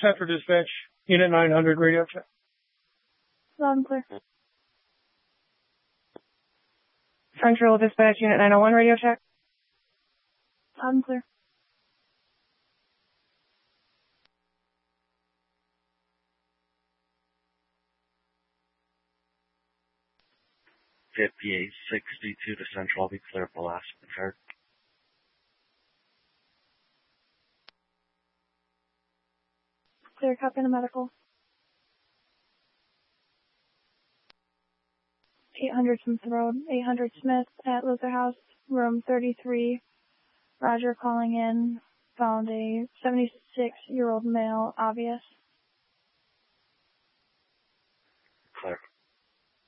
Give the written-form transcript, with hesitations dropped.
Central Dispatch, Unit 900, radio check. Loud and clear. Central Dispatch, Unit 901, radio check. Loud and clear. $58.62 to Central. I'll be clear for last repaired. Clear, copy the medical. 800 Smith Road, 800 Smith at Luther House, room 33. Roger calling in, found a 76-year-old male, obvious. Clear.